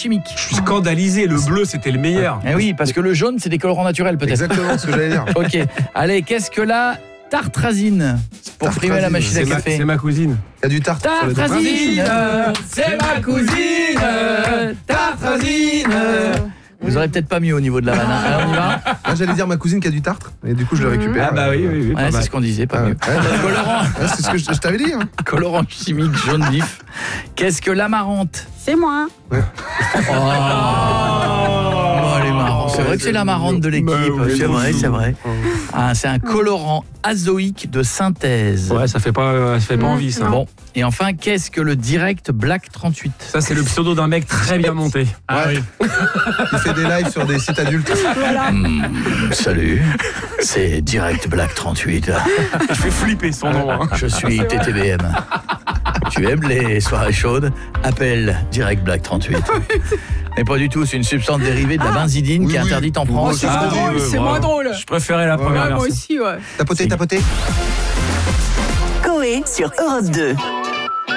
chimiques. Je suis scandalisé, le bleu c'était le meilleur. Eh oui, parce que le jaune, c'est des colorants naturels peut-être. Exactement ce que j'allais dire. Ok, allez, qu'est-ce que la tartrazine pour frimer la machine à café? C'est ma cousine. Il y a du tarte sur le dos. Tartrazine, c'est ma cousine. Tartrazine. Vous aurez peut-être pas mieux au niveau de la vanne. Alors on y va. Moi j'allais dire ma cousine qui a du tartre et du coup je le récupère. Ah bah oui. Ouais, c'est ce qu'on disait, pas mieux. Colorant. C'est ce que je t'avais dit. Hein. Colorant chimique jaune vif. Qu'est-ce que l'amarante? C'est moi. Oh, elle est marrante. C'est vrai que c'est l'amarante de l'équipe. C'est vrai. Ah, c'est un colorant azoïque de synthèse. Ouais, ça fait pas envie ça. Bon, et enfin, qu'est-ce que le Direct Black 38? Ça c'est le pseudo d'un mec très bien monté. Ah oui. Il fait des lives sur des sites adultes. Salut, c'est Direct Black 38. Je fais flipper son nom. Hein. Je suis TTBM. Tu aimes les soirées chaudes? Appelle Direct Black 38. Mais pas du tout, c'est une substance dérivée de la benzidine qui est interdite en France. C'est moins drôle, c'est moins drôle. Je préférais la première version. Moi aussi, ouais. Tapoter. Coé sur Europe 2.